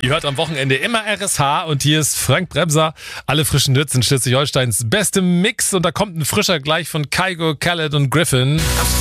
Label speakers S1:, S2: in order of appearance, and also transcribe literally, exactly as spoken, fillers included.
S1: Ihr hört am Wochenende immer R S H und hier ist Frank Bremser. Alle frischen Hits in Schleswig-Holsteins beste Mix und da kommt ein frischer gleich von Kygo, Khaled und Griffin.